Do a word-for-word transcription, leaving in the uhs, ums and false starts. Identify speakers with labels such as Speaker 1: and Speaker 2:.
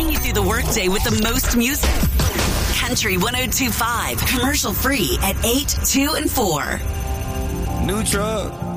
Speaker 1: Getting you through the workday with the most music. Country one oh two point five, commercial free at eight, two, and four.
Speaker 2: New truck.